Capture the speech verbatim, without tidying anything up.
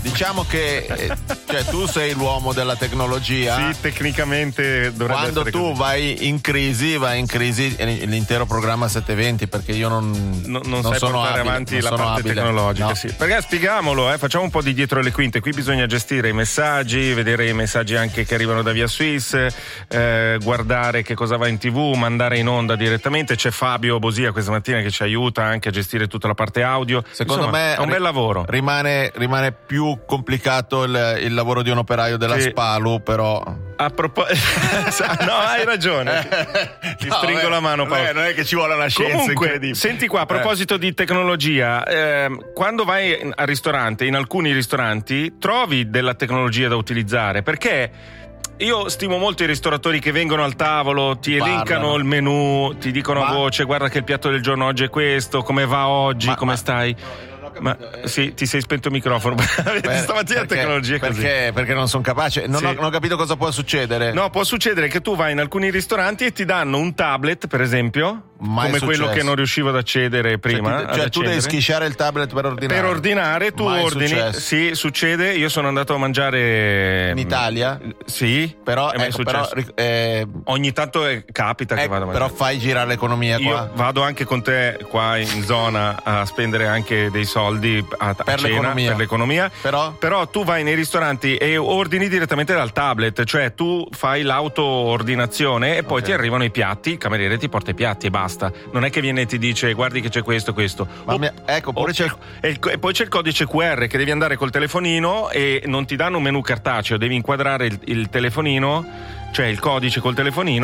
diciamo che eh, cioè, tu sei l'uomo della tecnologia. Sì, tecnicamente dovrebbe Quando essere tu così. vai in crisi, vai in crisi l'intero programma settecentoventi, perché io non, No, non, non sai sono portare abile, avanti non la sono parte abile. tecnologica, No. sì. Perché spieghiamolo, eh, facciamo un po' di dietro le quinte. Qui bisogna gestire i messaggi, vedere i messaggi anche che arrivano da Via Swiss, eh, guardare che cosa va in tivù, mandare in onda direttamente. C'è Fabio Bosia questa mattina che ci aiuta anche a gestire tutta la parte audio. Secondo Insomma, me è un bel lavoro. Rimane, rimane più complicato il, il lavoro di un operaio della Sì. Spalu, però. A proposito, no, hai ragione. Ti No, stringo beh, la mano, Paolo. beh, non è che ci vuole una scienza Comunque, incredibile. senti qua, a proposito di tecnologia, ehm, quando vai al ristorante, in alcuni ristoranti, trovi della tecnologia da utilizzare, perché io stimo molto i ristoratori che vengono al tavolo, ti Parlano. elencano il menù, ti dicono Ma- a voce: guarda che il piatto del giorno oggi è questo, come va oggi, Ma- come ma- stai. Ma sì, ti sei spento il microfono. Per- Stamattina la perché- tecnologia è così. perché, perché non sono capace, non, Sì. ho, non ho capito cosa può succedere. No, può succedere che tu vai in alcuni ristoranti e ti danno un tablet, per esempio, Mai come quello successo. che non riuscivo ad accedere Cioè, prima. ti- ad cioè tu devi accedere. schisciare il tablet per ordinare. Per ordinare, tu Mai ordini. successo. Sì, succede. Io sono andato a mangiare In Italia? Sì, Però, è mai ecco, però, successo. eh, Ogni tanto eh, capita che ecco, vado a però mangiare. fai girare l'economia Io qua. vado anche con te qua in zona a spendere anche dei soldi a, a Per cena, l'economia. per l'economia. Però? Però tu vai nei ristoranti e ordini direttamente dal tablet, cioè tu fai l'auto-ordinazione e poi Ok. ti arrivano i piatti, il cameriere ti porta i piatti e basta. Non è che viene e ti dice guardi che c'è questo, questo. Ma O- mi- ecco, pure o- c'è il- e, il- e poi c'è il codice Q R che devi andare col telefonino e non ti danno un menu cartaceo, devi inquadrare il, il telefonino, cioè il codice col telefonino.